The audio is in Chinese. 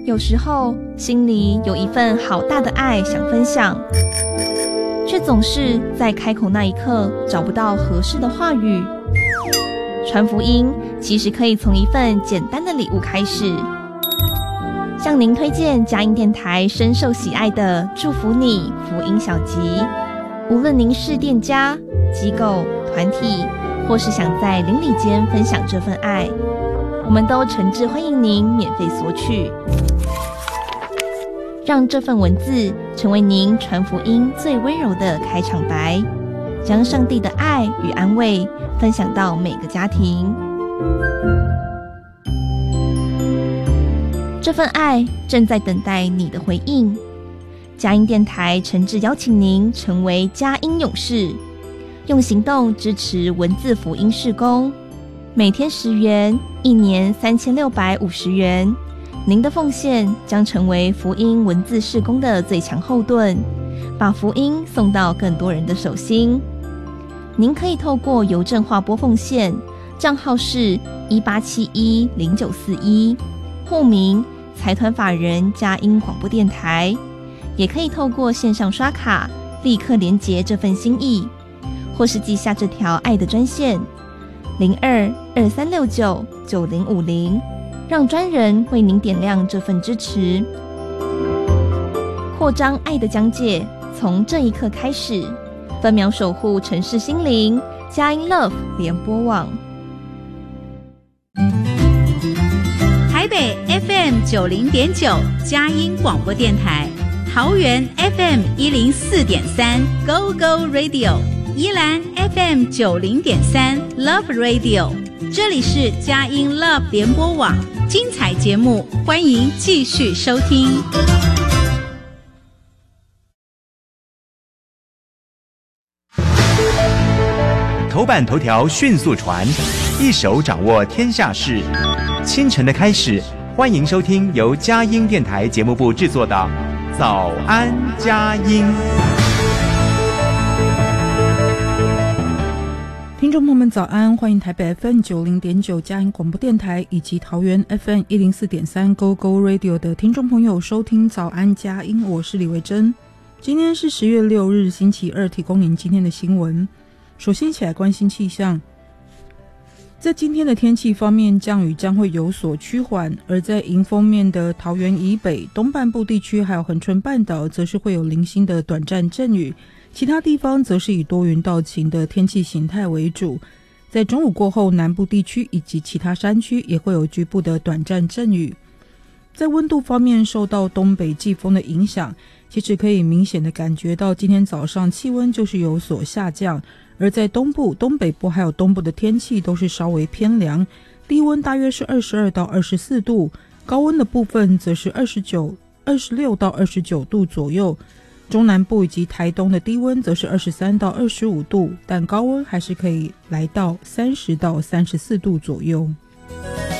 有时候心里有一份好大的爱想分享，却总是在开口那一刻找不到合适的话语。传福音其实可以从一份简单的礼物开始。向您推荐佳音电台深受喜爱的祝福你福音小集，无论您是店家、机构、团体，或是想在邻里间分享这份爱，我们都诚挚欢迎您免费索取。让这份文字成为您传福音最温柔的开场白，将上帝的爱与安慰分享到每个家庭。这份爱正在等待你的回应。佳音电台诚挚邀请您成为佳音勇士，用行动支持文字福音事工，每天10元，一年3650元。您的奉献将成为福音文字事工的最强后盾，把福音送到更多人的手心。您可以透过邮政划拨奉献，账号是18710941，户名财团法人佳音广播电台，也可以透过线上刷卡立刻连结这份心意，或是记下这条爱的专线0223699050，让专人为您点亮这份支持。扩张爱的疆界，从这一刻开始，分秒守护城市心灵，佳音 Love 联播网。 台北 FM90.9 佳音广播电台，桃园 FM104.3 Go Go Radio， 宜兰 FM90.3 Love Radio， 这里是佳音 Love 联播网，精彩节目欢迎继续收听。 头版头条迅速传，一手掌握天下事。清晨的开始，欢迎收听由佳音电台节目部制作的《早安佳音》。 听众朋友们早安，欢迎台北 FM90.9 佳音广播电台以及桃园 FM104.3 Go Go Radio 的听众朋友收听早安佳音，我是李维珍。今天是10月6日星期二，提供您今天的新闻。首先一起来关心气象。在今天的天气方面，降雨将会有所趋缓，而在迎风面的桃园以北、东半部地区还有恒春半岛，则是会有零星的短暂阵雨，其他地方则是以多云到晴的天气形态为主。在中午过后，南部地区以及其他山区也会有局部的短暂阵雨。在温度方面，受到东北季风的影响，其实可以明显的感觉到今天早上气温就是有所下降，而在东部、东北部还有东部的天气都是稍微偏凉，低温大约是22到24度，高温的部分则是26到29度左右。中南部以及台东的低温则是23到25度，但高温还是可以来到30到34度左右。